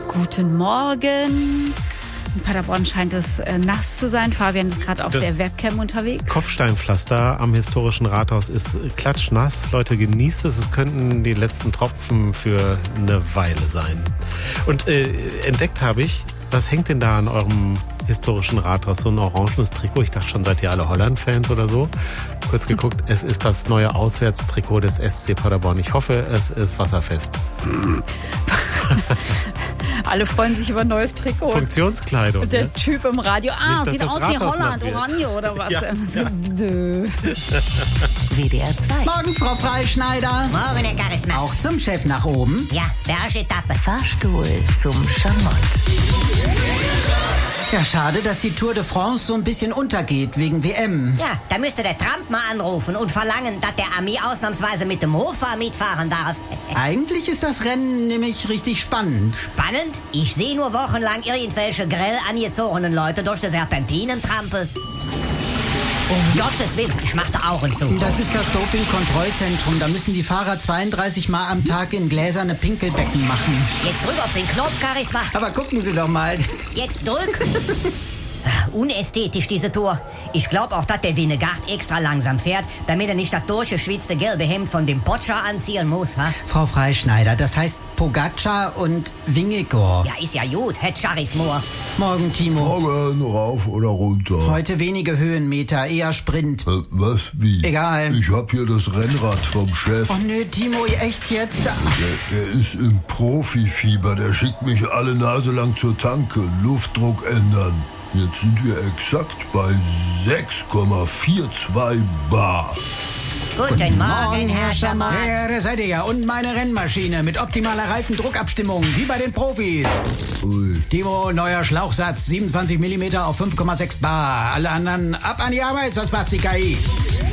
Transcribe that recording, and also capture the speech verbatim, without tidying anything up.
Guten Morgen. In Paderborn scheint es äh, nass zu sein. Fabian ist gerade auf Das der Webcam unterwegs. Kopfsteinpflaster am historischen Rathaus ist klatschnass. Leute, genießt es. Es könnten die letzten Tropfen für eine Weile sein. Und äh, entdeckt habe ich, was hängt denn da an eurem historischen Rathaus? So ein orangenes Trikot. Ich dachte schon, seid ihr alle Holland-Fans oder so? Kurz geguckt, es ist das neue Auswärtstrikot des S C Paderborn. Ich hoffe, es ist wasserfest. Alle freuen sich über ein neues Trikot. Funktionskleidung. Und der ne? Typ im Radio, ah, Nicht, sieht dass aus das wie Rathaus Holland, nass wird. Oranje oder was? Ja, So, ja. dö. W D R zwei. Morgen, Frau Freischneider. Morgen, Herr Charisma. Auch zum Chef nach oben. Ja, Bergetappe. Fahrstuhl zum Schamott. Ja, schade, dass die Tour de France so ein bisschen untergeht wegen W M. Ja, da müsste der Trump mal anrufen und verlangen, dass der Ami ausnahmsweise mit dem Mofa mitfahren darf. Eigentlich ist das Rennen nämlich richtig spannend. Spannend? Ich sehe nur wochenlang irgendwelche grell angezogenen Leute durch die Serpentinen trampeln. Um Gottes Willen, ich mach die Augen zu. Das ist das Doping-Kontrollzentrum. Da müssen die Fahrer zweiunddreißig Mal am Tag in gläserne Pinkelbecken machen. Jetzt drück auf den Knopf, Charisma. Aber gucken Sie doch mal. Jetzt drück. Unästhetisch, diese Tour. Ich glaube auch, dass der Vingegaard extra langsam fährt, damit er nicht das durchgeschwitzte gelbe Hemd von dem Potscher anziehen muss. Ha? Frau Freischneider, das heißt Pogacar und Vingegaard. Ja, ist ja gut, Herr Charisma. Morgen, Timo. Morgen, rauf oder runter. Heute wenige Höhenmeter, eher Sprint. Äh, was? Wie? Egal. Ich hab hier das Rennrad vom Chef. Oh nö, Timo, echt jetzt? Der, der ist im Profifieber. Der schickt mich alle Nase lang zur Tanke. Luftdruck ändern. Jetzt sind wir exakt bei sechs Komma zweiundvierzig Bar. Guten Morgen, Herr Schamott. Ja, da seid ihr ja. Und meine Rennmaschine mit optimaler Reifendruckabstimmung, wie bei den Profis. Ui. Timo, neuer Schlauchsatz, siebenundzwanzig Millimeter auf fünf Komma sechs Bar. Alle anderen ab an die Arbeit, sonst macht sie K I.